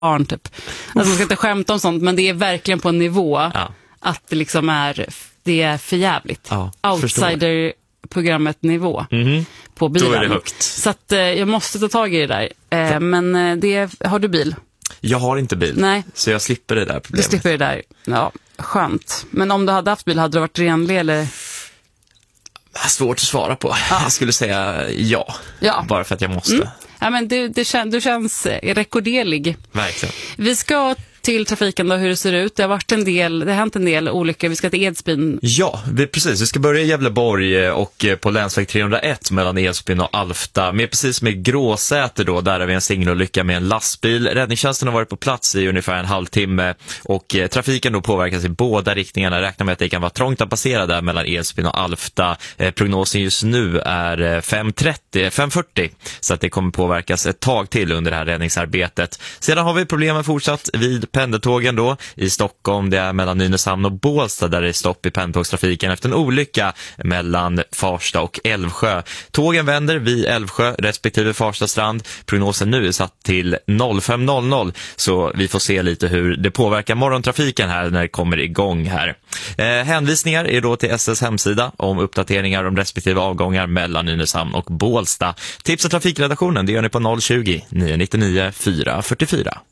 barn typ. Alltså man ska inte skämta om sånt, men det är verkligen på en nivå att det liksom det är för jävligt. Ja, Outsider-programmet nivå på bilen. Då är det högt. Så att jag måste ta tag i det där. Men har du bil? Jag har inte bil, Nej. så jag slipper det där problemet. Du slipper det där, ja, skönt. Men om du hade haft bil, hade du varit renlig eller? Svårt att svara på. Jag skulle säga ja. Bara för att jag måste. Ja, men du känns rekorderlig. Verkligen. Vi ska till trafiken då, hur det ser ut. Det har hänt en del olyckor. Vi ska till Edsbyn. Ja, precis. Vi ska börja i Gävleborg och på länsväg 301 mellan Edsbyn och Alfta. Precis med Gråsäter då, där har vi en singelolycka med en lastbil. Räddningstjänsten har varit på plats i ungefär en halvtimme och trafiken då påverkas i båda riktningarna. Räknar med att det kan vara trångt att passera där mellan Edsbyn och Alfta. Prognosen just nu är 5:40, så att det kommer påverkas ett tag till under det här räddningsarbetet. Sedan har vi problemen fortsatt vid pendeltågen då i Stockholm. Det är mellan Nynäshamn och Bålsta där det är stopp i pendeltågstrafiken efter en olycka mellan Farsta och Älvsjö. Tågen vänder vid Älvsjö respektive Farsta strand. Prognosen nu är satt till 05:00, så vi får se lite hur det påverkar morgontrafiken här när det kommer igång här. Hänvisningar är då till SS hemsida om uppdateringar om respektive avgångar mellan Nynäshamn och Bålsta. Tips och trafikredaktionen, det gör ni på 020 999 444.